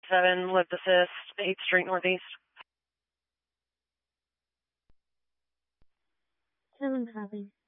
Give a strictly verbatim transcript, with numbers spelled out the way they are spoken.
seven, lift assist, eighth Street Northeast. seven copy.